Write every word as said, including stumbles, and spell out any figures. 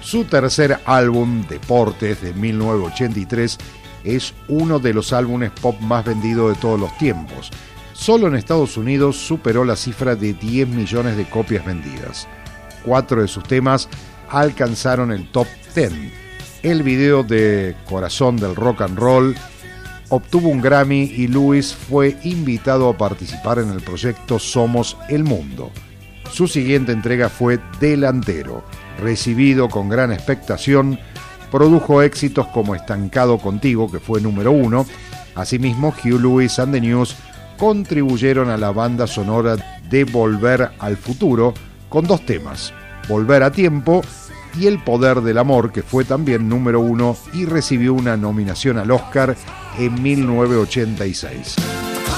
Su tercer álbum, Deportes, de mil novecientos ochenta y tres, es uno de los álbumes pop más vendidos de todos los tiempos. Solo en Estados Unidos superó la cifra de diez millones de copias vendidas. Cuatro de sus temas alcanzaron el top diez. El video de Corazón del Rock and Roll obtuvo un Grammy y Lewis fue invitado a participar en el proyecto Somos el Mundo. Su siguiente entrega fue Delantero. Recibido con gran expectación, produjo éxitos como Estancado Contigo, que fue número uno. Asimismo, Huey Lewis and the News contribuyeron a la banda sonora de Volver al Futuro con dos temas, Volver a Tiempo y El Poder del Amor, que fue también número uno y recibió una nominación al Oscar en mil novecientos ochenta y seis.